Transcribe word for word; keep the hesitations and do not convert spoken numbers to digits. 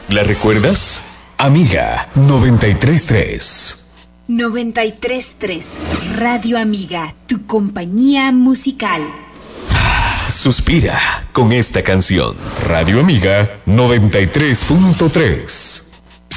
¿La recuerdas? Amiga noventa y tres punto tres. noventa y tres punto tres. Radio Amiga, tu compañía musical. Suspira con esta canción. Radio Amiga noventa y tres punto tres.